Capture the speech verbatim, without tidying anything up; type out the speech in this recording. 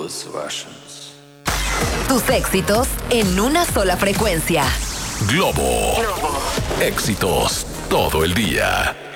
Tus éxitos en una sola frecuencia. Globo. Éxitos todo el día.